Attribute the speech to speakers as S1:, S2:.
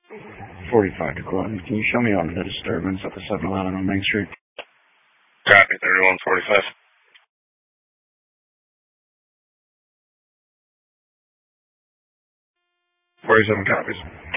S1: 45 to Gordon. Can you show me on the disturbance at the 7-Eleven on Main Street?
S2: Copy, 3145.
S1: 47 copies.